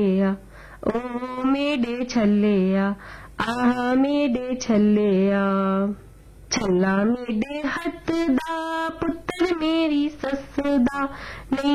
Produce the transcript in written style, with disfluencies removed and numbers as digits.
ਛੱਲਿਆ ਓ mayday ਛੱਲਿਆ ਆਹ mayday ਛੱਲਿਆ ਛੱਲਾ mayday ਹੱਥ ਦਾ ਪੁੱਤਰ ਮੇਰੀ ਸੱਸ ਦਾ ਨਹੀਂ